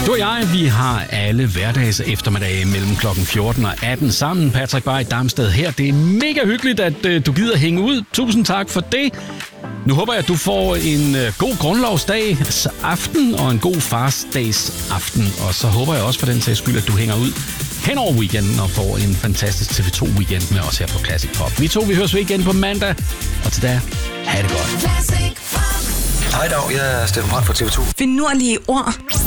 Du og jeg, vi har alle hverdags eftermiddage mellem klokken 14 og 18 sammen. Patrick Bay Damsted her. Det er mega hyggeligt, at du gider hænge ud. Tusind tak for det. Nu håber jeg, at du får en god grundlovsdags aften og en god farsdags aften. Og så håber jeg også for den sags skyld, at du hænger ud hen over weekenden og får en fantastisk TV2 weekend med os her på Classic Pop. Vi høres ved igen på mandag, og til da, ha' det godt. Hej dag, jeg er Steffen Brandt fra TV2. Finurlige ord.